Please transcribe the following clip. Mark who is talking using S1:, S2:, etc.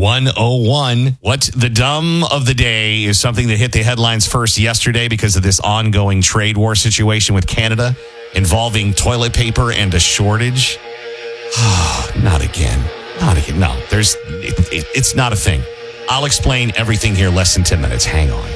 S1: 101. What the dumb of the day is something that hit the headlines first yesterday because of this ongoing trade war situation with Canada involving toilet paper and a shortage. Not again. No, it's not a thing. I'll explain everything here less than 10 minutes. Hang on.